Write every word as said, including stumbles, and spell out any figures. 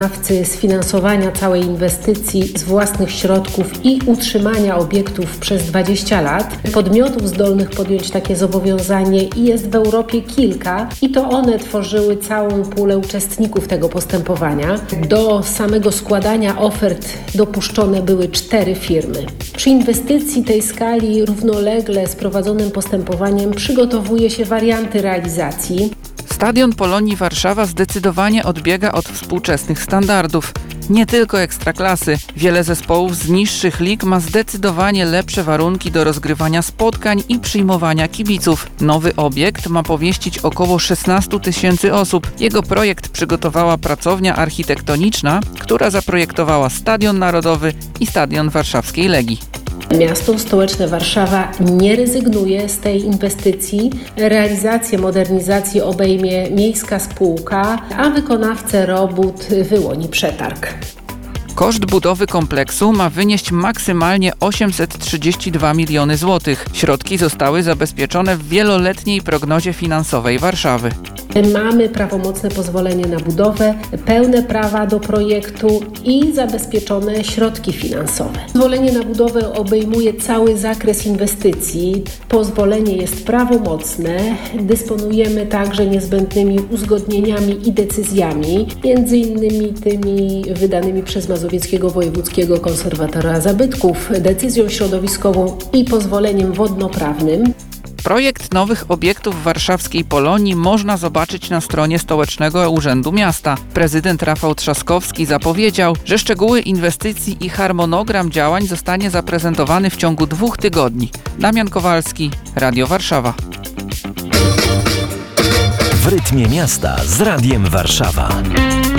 Sfinansowania całej inwestycji z własnych środków i utrzymania obiektów przez dwadzieścia lat. Podmiotów zdolnych podjąć takie zobowiązanie jest w Europie kilka i to one tworzyły całą pulę uczestników tego postępowania. Do samego składania ofert dopuszczone były cztery firmy. Przy inwestycji tej skali równolegle z prowadzonym postępowaniem przygotowuje się warianty realizacji. Stadion Polonii Warszawa zdecydowanie odbiega od współczesnych standardów. Nie tylko ekstraklasy. Wiele zespołów z niższych lig ma zdecydowanie lepsze warunki do rozgrywania spotkań i przyjmowania kibiców. Nowy obiekt ma pomieścić około szesnaście tysięcy osób. Jego projekt przygotowała pracownia architektoniczna, która zaprojektowała Stadion Narodowy i Stadion Warszawskiej Legii. Miasto stołeczne Warszawa nie rezygnuje z tej inwestycji. Realizację modernizacji obejmie miejska spółka, a wykonawcę robót wyłoni przetarg. Koszt budowy kompleksu ma wynieść maksymalnie osiemset trzydzieści dwa miliony złotych. Środki zostały zabezpieczone w wieloletniej prognozie finansowej Warszawy. Mamy prawomocne pozwolenie na budowę, pełne prawa do projektu i zabezpieczone środki finansowe. Pozwolenie na budowę obejmuje cały zakres inwestycji. Pozwolenie jest prawomocne. Dysponujemy także niezbędnymi uzgodnieniami i decyzjami, między innymi tymi wydanymi przez Mazowieckiego Wojewódzkiego Konserwatora Zabytków, decyzją środowiskową i pozwoleniem wodnoprawnym. Projekt nowych obiektów warszawskiej Polonii można zobaczyć na stronie Stołecznego Urzędu Miasta. Prezydent Rafał Trzaskowski zapowiedział, że szczegóły inwestycji i harmonogram działań zostanie zaprezentowany w ciągu dwóch tygodni. Damian Kowalski, Radio Warszawa. W rytmie miasta z Radiem Warszawa.